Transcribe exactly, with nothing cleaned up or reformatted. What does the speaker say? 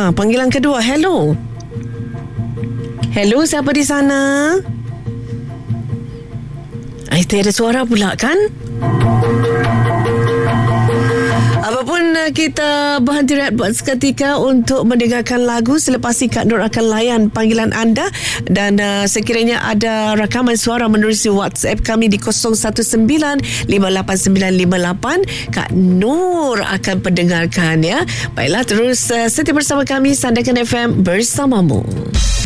Ha, panggilan kedua. Hello. Hello, siapa di sana? Ay, tiada suara pula kan? Apapun, kita berhenti rehat buat seketika untuk mendengarkan lagu. Selepas ini Kak Nur akan layan panggilan anda. Dan uh, sekiranya ada rakaman suara menerusi WhatsApp kami di kosong satu sembilan lima lapan sembilan lima lapan, Kak Nur akan pendengarkan ya. Baiklah, terus uh, setia bersama kami. Sandakan F M bersamamu.